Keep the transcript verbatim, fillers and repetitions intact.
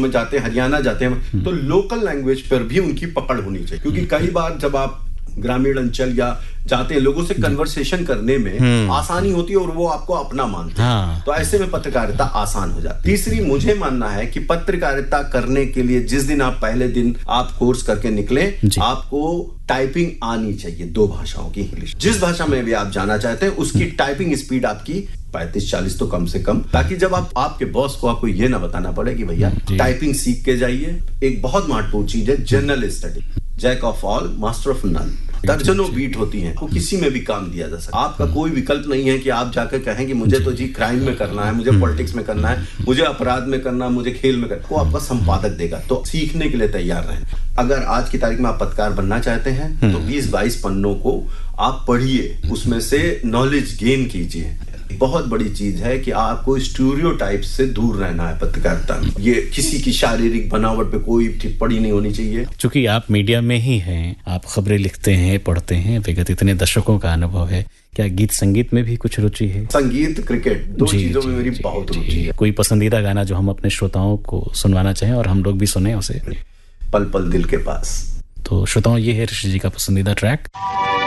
में जाते हैं, हरियाणा जाते हैं, तो लोकल लैंग्वेज पर भी उनकी पकड़ होनी चाहिए, क्योंकि कई बार जब आप ग्रामीण अंचल या जाते हैं, लोगों से कन्वर्सेशन करने में आसानी होती है और वो आपको अपना मानते हैं। हाँ। तो ऐसे में पत्रकारिता आसान हो जाती है। तीसरी मुझे मानना है कि पत्रकारिता करने के लिए जिस दिन आप पहले दिन आप कोर्स करके निकले, आपको टाइपिंग आनी चाहिए, दो भाषाओं की, इंग्लिश जिस भाषा में भी आप जाना चाहते हैं उसकी टाइपिंग स्पीड आपकी पैंतीस चालीस तो कम से कम, ताकि जब आप आपके बॉस को आपको ये ना बताना पड़े कि भैया टाइपिंग सीख के जाइए। एक बहुत महत्वपूर्ण चीज है journal study, Jack of all master of none. दर्जनों बीट होती हैं, वो किसी में भी काम दिया जा सकता है। आपका कोई विकल्प नहीं है कि आप जाकर कहें कि मुझे तो जी क्राइम में करना है, मुझे पॉलिटिक्स में करना है, मुझे अपराध में करना है, मुझे खेल में करना है। वो आपका संपादक देगा। तो सीखने के लिए तैयार रहें। अगर आज की तारीख में आप पत्रकार बनना चाहते हैं तो बीस बाईस पन्नों को आप पढ़िए, उसमें से नॉलेज गेन कीजिए। बहुत बड़ी चीज है कि आपको स्टीरियोटाइप से दूर रहना है पत्रकारिता में। ये किसी की शारीरिक बनावट पे कोई टिप्पणी नहीं होनी चाहिए। चूंकि आप मीडिया में ही हैं, आप खबरें लिखते हैं, पढ़ते हैं, विगत इतने दशकों का अनुभव है, क्या गीत संगीत में भी कुछ रुचि है? संगीत, क्रिकेट, दो चीजों में मेरी बहुत रुचि है। कोई पसंदीदा गाना जो हम अपने श्रोताओं को सुनवाना चाहें और हम लोग भी सुने उसे? पल पल दिल के पास। तो श्रोताओं, ये है ऋषि जी का पसंदीदा ट्रैक।